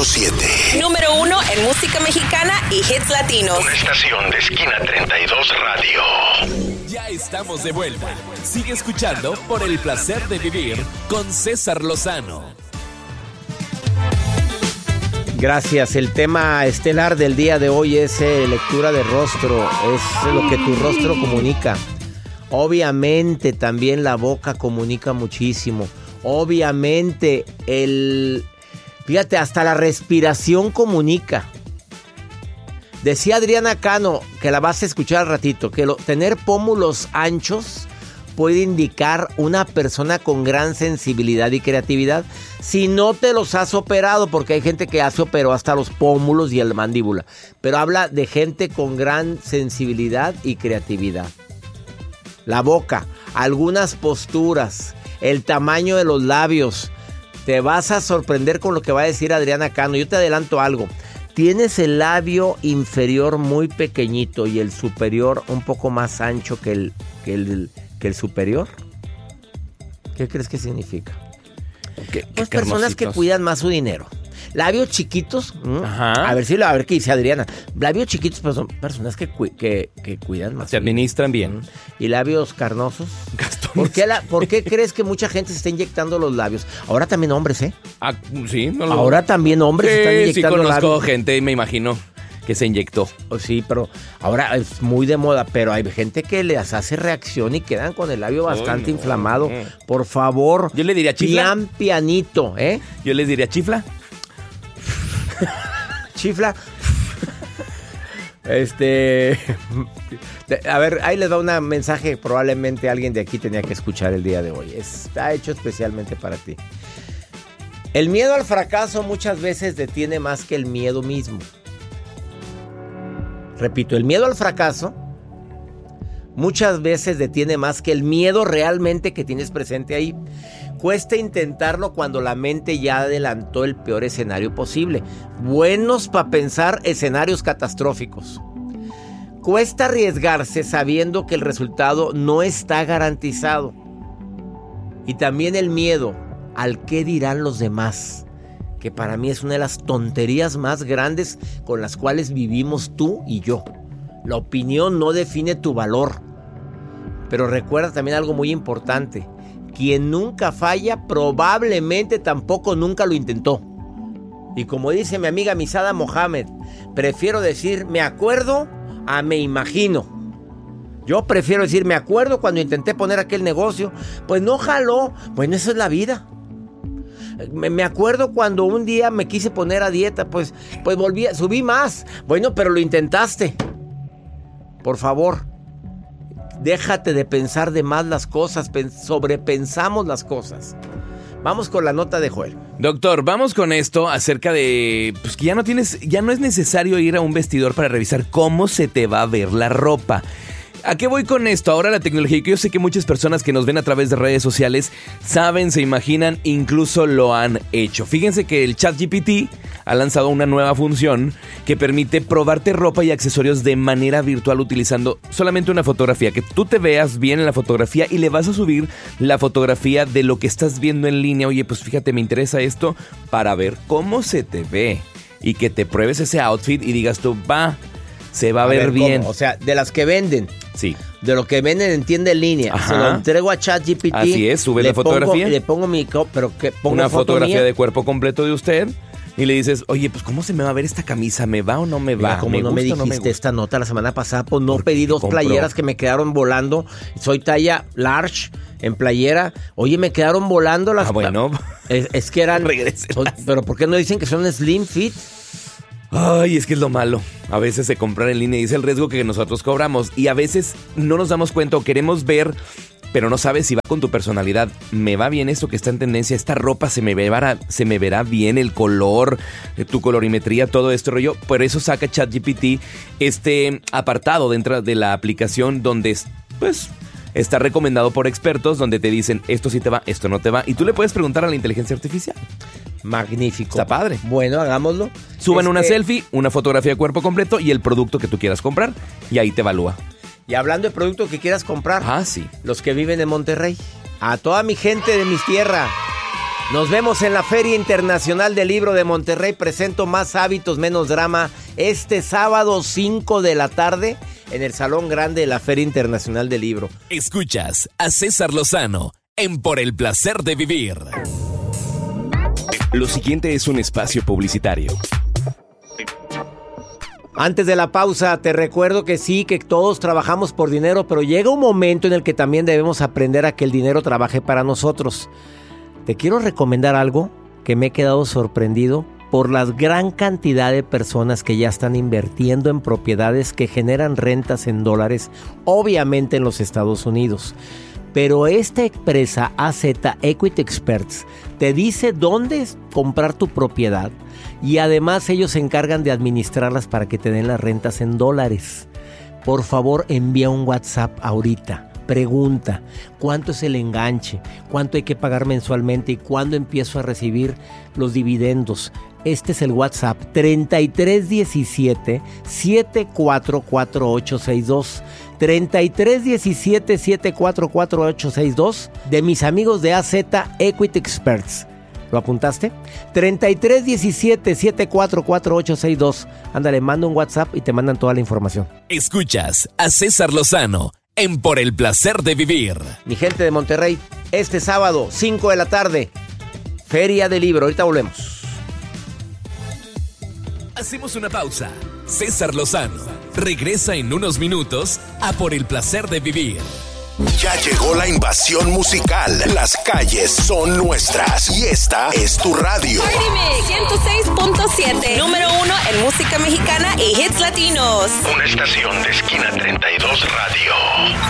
100.7. Número 1 en música mexicana y hits latinos. Una estación de Esquina 32 Radio. Ya estamos de vuelta. Sigue escuchando Por el Placer de Vivir con César Lozano. Gracias. El tema estelar del día de hoy es lectura de rostro. Es lo que tu rostro comunica. Obviamente también la boca comunica muchísimo. Obviamente fíjate, hasta la respiración comunica. Decía Adriana Cano, que la vas a escuchar al ratito, que tener pómulos anchos puede indicar una persona con gran sensibilidad y creatividad. Si no te los has operado, porque hay gente que ya se operó hasta los pómulos y la mandíbula. Pero habla de gente con gran sensibilidad y creatividad. La boca, algunas posturas, el tamaño de los labios. Te vas a sorprender con lo que va a decir Adriana Cano. Yo te adelanto algo. Tienes el labio inferior muy pequeñito y el superior un poco más ancho que el superior. ¿Qué crees que significa? Pues personas que cuidan más su dinero. Labios chiquitos. Ajá. A ver qué dice Adriana. Labios chiquitos pues son personas que cuidan más. Se administran bien. Y labios carnosos. ¿Por qué crees que mucha gente se está inyectando los labios? Ahora también hombres, ¿eh? Ah, sí. Ahora también hombres se están inyectando los labios. Sí, conozco gente, me imagino, que se inyectó. Sí, pero ahora es muy de moda, pero hay gente que les hace reacción y quedan con el labio bastante inflamado. Por favor. Yo le diría chifla. Pianito, ¿eh? Yo les diría chifla. Chifla. A ver, ahí les va un mensaje. Probablemente alguien de aquí tenía que escuchar el día de hoy. Está hecho especialmente para ti. El miedo al fracaso muchas veces detiene más que el miedo mismo. Repito, el miedo al fracaso muchas veces detiene más que el miedo realmente que tienes presente ahí. Cuesta intentarlo cuando la mente ya adelantó el peor escenario posible. Buenos para pensar escenarios catastróficos. Cuesta arriesgarse sabiendo que el resultado no está garantizado. Y también el miedo al qué dirán los demás, que para mí es una de las tonterías más grandes con las cuales vivimos tú y yo. La opinión no define tu valor. Pero recuerda también algo muy importante. Quien nunca falla, probablemente tampoco nunca lo intentó. Y como dice mi amiga Misada Mohamed, prefiero decir me acuerdo a me imagino. Yo prefiero decir me acuerdo cuando intenté poner aquel negocio, pues no jaló. Bueno, eso es la vida. Me acuerdo cuando un día me quise poner a dieta, pues subí más. Bueno, pero lo intentaste. Por favor, déjate de pensar de más las cosas, sobrepensamos las cosas. Vamos con la nota de Joel. Doctor, vamos con esto acerca de pues que ya no es necesario ir a un vestidor para revisar cómo se te va a ver la ropa. ¿A qué voy con esto? Ahora la tecnología, que yo sé que muchas personas que nos ven a través de redes sociales saben, se imaginan, incluso lo han hecho. Fíjense que el ChatGPT ha lanzado una nueva función que permite probarte ropa y accesorios de manera virtual utilizando solamente una fotografía. Que tú te veas bien en la fotografía y le vas a subir la fotografía de lo que estás viendo en línea. Oye, pues fíjate, me interesa esto para ver cómo se te ve. Y que te pruebes ese outfit y digas tú, se va a ver bien. ¿Cómo? O sea, de las que venden. Sí. De lo que venden en tienda en línea. Ajá. Se lo entrego a ChatGPT. Así es, sube la fotografía. Le pongo una fotografía mía. de cuerpo completo de usted. Y le dices, oye, pues ¿cómo se me va a ver esta camisa? ¿Me va o no me va? ¿Cómo no me dijiste esta nota la semana pasada? Pues no pedí 2 playeras que me quedaron volando. Soy talla large en playera. Oye, me quedaron volando las... bueno. Es que eran... Pero ¿por qué no dicen que son slim fit? Ay, es que es lo malo. A veces se compran en línea y es el riesgo que nosotros cobramos. Y a veces no nos damos cuenta o queremos ver, pero no sabes si va con tu personalidad. ¿Me va bien esto que está en tendencia? ¿Esta ropa se me verá bien? El color, tu colorimetría, todo este rollo. Por eso saca ChatGPT este apartado dentro de la aplicación donde, pues, está recomendado por expertos, donde te dicen esto sí te va, esto no te va. Y tú le puedes preguntar a la inteligencia artificial. Magnífico. Está padre. Bueno, hagámoslo. Suban una selfie, una fotografía de cuerpo completo y el producto que tú quieras comprar. Y ahí te evalúa. Y hablando de producto que quieras comprar. Sí. Los que viven en Monterrey. A toda mi gente de mis tierras. Nos vemos en la Feria Internacional del Libro de Monterrey. Presento Más Hábitos, Menos Drama este sábado 5 de la tarde en el Salón Grande de la Feria Internacional del Libro. Escuchas a César Lozano en Por el Placer de Vivir. Lo siguiente es un espacio publicitario. Antes de la pausa, te recuerdo que sí, que todos trabajamos por dinero, pero llega un momento en el que también debemos aprender a que el dinero trabaje para nosotros. Te quiero recomendar algo que me he quedado sorprendido por la gran cantidad de personas que ya están invirtiendo en propiedades que generan rentas en dólares, obviamente en los Estados Unidos. Pero esta empresa AZ Equity Experts te dice dónde comprar tu propiedad y además ellos se encargan de administrarlas para que te den las rentas en dólares. Por favor, envía un WhatsApp ahorita. Pregunta, ¿cuánto es el enganche? ¿Cuánto hay que pagar mensualmente? ¿Y cuándo empiezo a recibir los dividendos? Este es el WhatsApp 3317-744862. 3317-744862 de mis amigos de AZ Equity Experts. ¿Lo apuntaste? 3317-744862. Ándale, manda un WhatsApp y te mandan toda la información. Escuchas a César Lozano en Por el Placer de Vivir. Mi gente de Monterrey, este sábado, 5 de la tarde, Feria del Libro. Ahorita volvemos. Hacemos una pausa. César Lozano regresa en unos minutos a Por el Placer de Vivir. Ya llegó la invasión musical. Las calles son nuestras y esta es tu radio. Party Mix 106.7, número 1 en música mexicana y hits latinos. Una estación de Esquina 32 Radio.